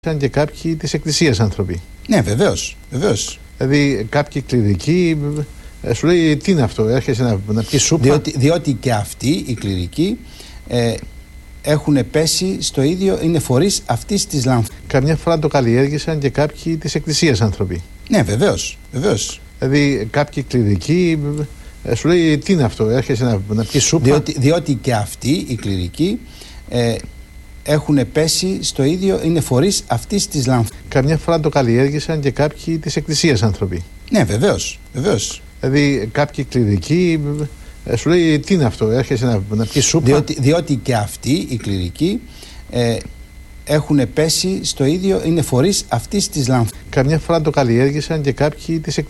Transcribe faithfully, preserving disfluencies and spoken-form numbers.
Σαν και κάποιοι της Εκκλησίας άνθρωποι. Ναι, βεβαίως, βεβαίως. Δηλαδή κάποιοι κληρικοί σου λέει τι είναι αυτό, έρχεσαι να, να πιεις σούπα. Διότι, διότι και αυτοί οι κληρικοί ε, έχουν πέσει στο ίδιο, είναι φορείς αυτής της λάμφας. Καμιά φορά το καλλιέργησαν και κάποιοι της Εκκλησίας άνθρωποι. Ναι, βεβαίως, βεβαίως. Δηλαδή κάποιοι κληρικοί σου λέει τι είναι αυτό, έρχεσαι να, να πιεις σούπα. Διότι, διότι και αυτοί οι κληρικοί ε, έχουν πέσει στο ίδιο, είναι φορείς αυτής της λάμφας. Καμιά φορά το καλλιέργησαν και κάποιοι της Εκκλησίας άνθρωποι. Ναι, βεβαίως, βεβαίως. Δηλαδή κάποιοι κληρικοί σου λέει τι είναι αυτό, έρχεσαι να, να πιεις σούπα. Διότι, διότι και αυτοί οι κληρικοί ε, έχουν πέσει στο ίδιο, είναι φορείς αυτής της λάμφας. Καμιά φορά το καλλιέργησαν και κάποιοι της Εκκλησίας.